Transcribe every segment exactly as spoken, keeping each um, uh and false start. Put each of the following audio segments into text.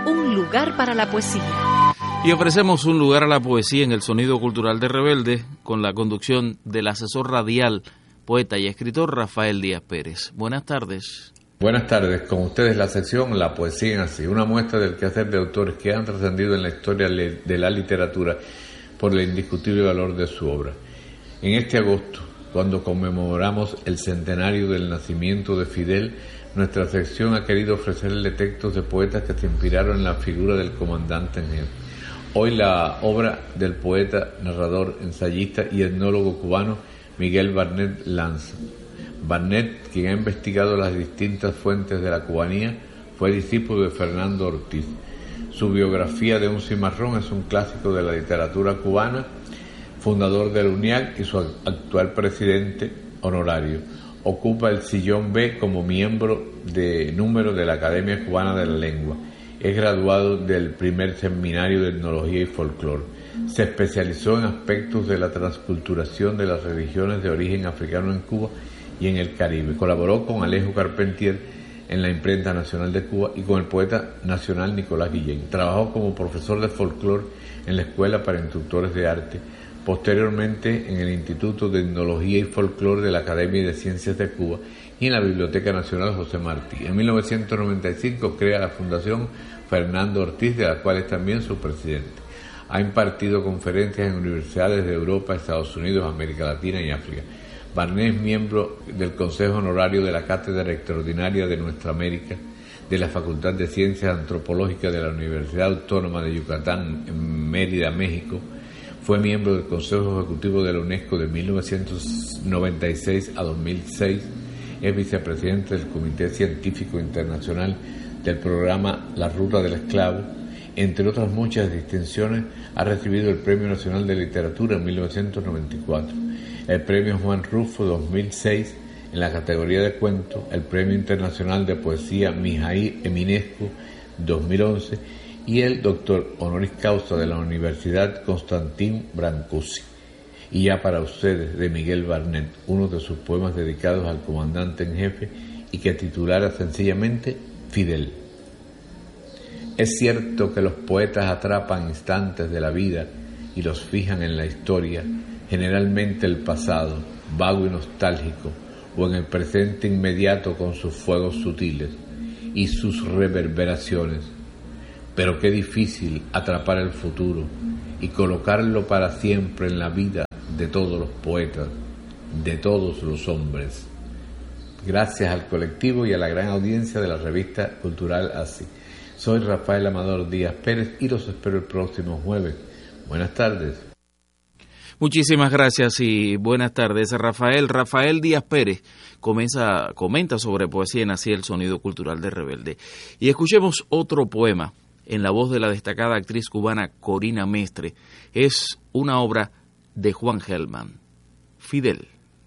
un lugar para la poesía. Y ofrecemos un lugar a la poesía en el Sonido Cultural de Rebelde con la conducción del asesor radial, poeta y escritor Rafael Díaz Pérez. Buenas tardes. Buenas tardes, con ustedes la sección La Poesía en Así, una muestra del quehacer de autores que han trascendido en la historia de la literatura por el indiscutible valor de su obra. En este agosto, cuando conmemoramos el centenario del nacimiento de Fidel, nuestra sección ha querido ofrecerle textos de poetas que se inspiraron en la figura del comandante en jefe. Hoy la obra del poeta, narrador, ensayista y etnólogo cubano Miguel Barnet Lanza. Barnet, quien ha investigado las distintas fuentes de la cubanía, fue discípulo de Fernando Ortiz. Su biografía de un cimarrón es un clásico de la literatura cubana, fundador del UNIAC y su actual presidente honorario. Ocupa el sillón B como miembro de número de la Academia Cubana de la Lengua. Es graduado del primer seminario de etnología y folclore. Se especializó en aspectos de la transculturación de las religiones de origen africano en Cuba y en el Caribe. Colaboró con Alejo Carpentier en la Imprenta Nacional de Cuba y con el poeta nacional Nicolás Guillén. Trabajó como profesor de folclore en la Escuela para Instructores de Arte, posteriormente en el Instituto de Etnología y Folclore de la Academia de Ciencias de Cuba y en la Biblioteca Nacional José Martí. En mil novecientos noventa y cinco crea la Fundación Fernando Ortiz, de la cual es también su presidente. Ha impartido conferencias en universidades de Europa, Estados Unidos, América Latina y África. Barnet es miembro del Consejo Honorario de la Cátedra Extraordinaria de Nuestra América, de la Facultad de Ciencias Antropológicas de la Universidad Autónoma de Yucatán, en Mérida, México. Fue miembro del Consejo Ejecutivo de la UNESCO de mil novecientos noventa y seis a dos mil seis. Es vicepresidente del Comité Científico Internacional del programa La Ruta del Esclavo. Entre otras muchas distinciones, ha recibido el Premio Nacional de Literatura en mil novecientos noventa y cuatro, el Premio Juan Rufo dos mil seis en la categoría de cuento, el Premio Internacional de Poesía Mijaíl Eminescu dos mil once y el doctor honoris causa de la Universidad Constantin Brancusi. Y ya para ustedes, de Miguel Barnet, uno de sus poemas dedicados al comandante en jefe y que titulara sencillamente Fidel. Es cierto que los poetas atrapan instantes de la vida y los fijan en la historia, generalmente el pasado, vago y nostálgico, o en el presente inmediato con sus fuegos sutiles y sus reverberaciones. Pero qué difícil atrapar el futuro y colocarlo para siempre en la vida de todos los poetas, de todos los hombres. Gracias al colectivo y a la gran audiencia de la revista cultural Así. Soy Rafael Amador Díaz Pérez y los espero el próximo jueves. Buenas tardes. Muchísimas gracias y buenas tardes, Rafael. Rafael Díaz Pérez comienza, comenta sobre poesía en Así, el Sonido Cultural de Rebelde. Y escuchemos otro poema en la voz de la destacada actriz cubana Corina Mestre. Es una obra de Juan Gelman, Fidel.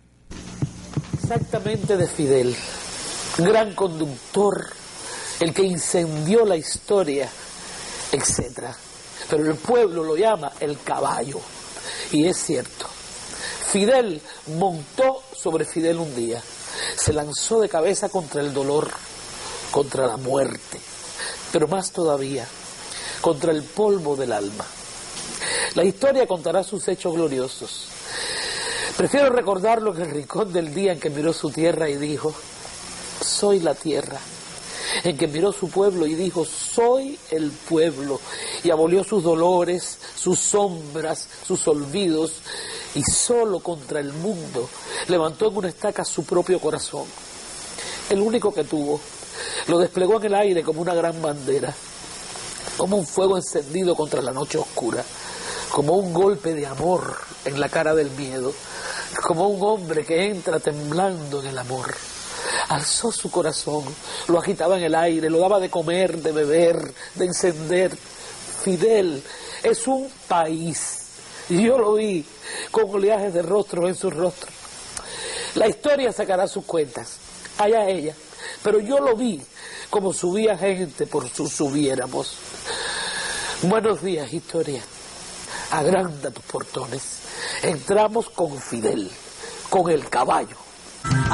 Exactamente, de Fidel, gran conductor, el que incendió la historia, etcétera. Pero el pueblo lo llama el caballo. Y es cierto, Fidel montó sobre Fidel un día, se lanzó de cabeza contra el dolor, contra la muerte, pero más todavía, contra el polvo del alma. La historia contará sus hechos gloriosos. Prefiero recordarlo en el rincón del día en que miró su tierra y dijo, soy la tierra. En que miró su pueblo y dijo, soy el pueblo. Y abolió sus dolores, sus sombras, sus olvidos, y solo contra el mundo levantó en una estaca su propio corazón. El único que tuvo. Lo desplegó en el aire como una gran bandera, como un fuego encendido contra la noche oscura, como un golpe de amor en la cara del miedo, como un hombre que entra temblando en el amor. Alzó su corazón, lo agitaba en el aire, lo daba de comer, de beber, de encender. Fidel es un país, y yo lo vi con oleajes de rostros en su rostro. La historia sacará sus cuentas, allá ella, pero yo lo vi como subía gente por sus subiéramos. Buenos días, historia. Agranda tus portones. Entramos con Fidel, con el caballo.